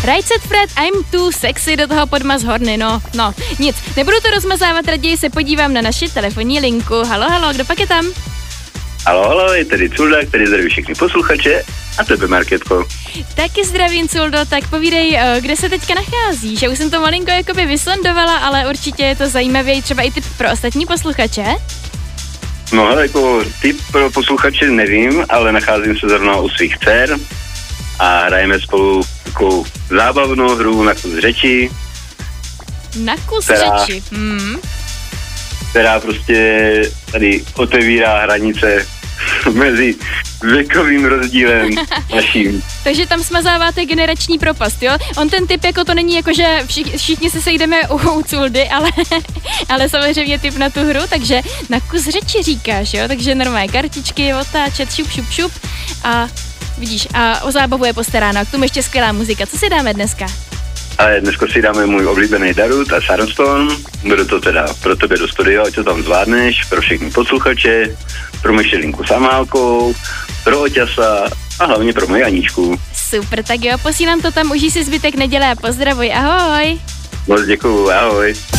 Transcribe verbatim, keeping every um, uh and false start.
Right Set Fred, I'm too sexy, do toho podmaz horny, no, no, nic. Nebudu to rozmazávat, raději se podívám na naši telefonní linku. Halo, halo, kdo pak je tam? Halo, halo, je tady Culda, který zdraví všechny posluchače a tebe, Markétko. Taky zdravím, Culdo, tak povídej, kde se teďka nacházíš? Já už jsem to malinko jakoby vysondovala, ale určitě je to zajímavé, třeba i tip pro ostatní posluchače. No hele, jako tip pro posluchače nevím, ale nacházím se zrovna u svých dcer a hrajeme spolu takovou zábavnou hru na kus řeči. Na kus která, řeči, hmm. která prostě tady otevírá hranice mezi věkovým rozdílem naším. Takže tam smazáváte generační propast, jo? On ten typ jako to není jako, že všich, všichni se sejdeme u, u Culdy, ale, ale samozřejmě typ na tu hru, takže na kus řeči říkáš, jo? Takže normálně kartičky, otáčet, šup, šup, šup a vidíš, a o zábavu je postaráno. A k tomu ještě skvělá muzika. Co si dáme dneska? Ale dneska si dáme můj oblíbený Darut a Sarnstone. Bude to teda pro tebe do studia, ať to tam zvládneš, pro všechny posluchače, pro Myšelinku s Amálkou, pro Oťasa a hlavně pro moji Aničku. Super, tak jo, posílám to tam, užij si zbytek neděle a pozdravuj, ahoj. Moc děkuju, ahoj.